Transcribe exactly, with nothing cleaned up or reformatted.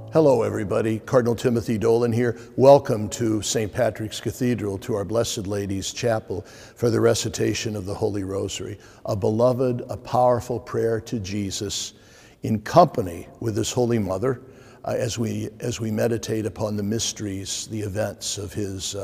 Hello everybody, Cardinal Timothy Dolan here. Welcome to Saint Patrick's Cathedral, to our Blessed Lady's Chapel for the recitation of the Holy Rosary. A beloved, a powerful prayer to Jesus in company with His Holy Mother uh, as we as we meditate upon the mysteries, the events of His uh,